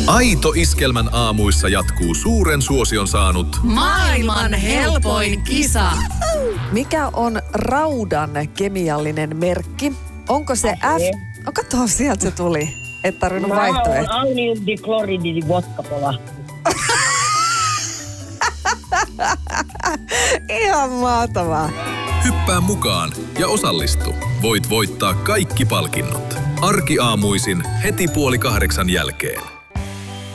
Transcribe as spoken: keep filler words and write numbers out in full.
Aito Iskelmän aamuissa jatkuu suuren suosion saanut maailman helpoin kisa. Mikä on raudan kemiallinen merkki? Onko se F... Oh, katso, sieltä se tuli. Et tarvinnut vaihtoehtoja. Mä oon auniumdiklorididi vodkapola. Ihan mahtavaa. Hyppää mukaan ja osallistu. Voit voittaa kaikki palkinnot. Arkiaamuisin heti puoli kahdeksan jälkeen.